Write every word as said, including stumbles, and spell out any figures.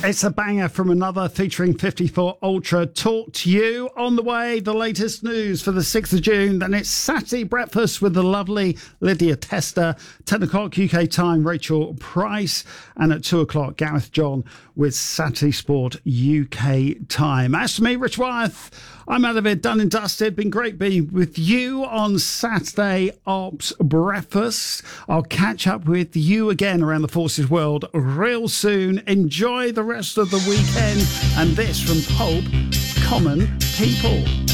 It's a banger from another featuring fifty-four Ultra. Talk to you on the way. The latest news for the sixth of June. Then it's Saturday breakfast with the lovely Lydia Tester. ten o'clock U K time, Rachel Price. And at two o'clock, Gareth John with Saturday Sport U K time. As for me, Rich Wyeth, I'm out of it, done and dusted. Been great being with you on Saturday Ops Breakfast. I'll catch up with you again around the Forces world real soon. Enjoy the rest of the weekend. And this from Pulp, Common People.